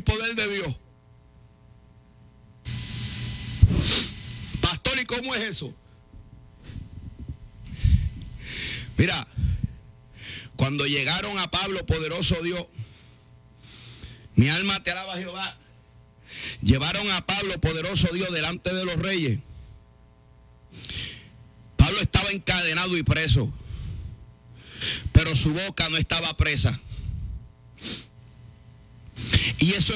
poder de Dios. Pastor, ¿y cómo es eso? Mira, cuando llegaron a Pablo, poderoso Dios, mi alma te alaba, Jehová. Llevaron a Pablo, poderoso Dios, delante de los reyes. Pablo estaba encadenado y preso, pero su boca no estaba presa. Y eso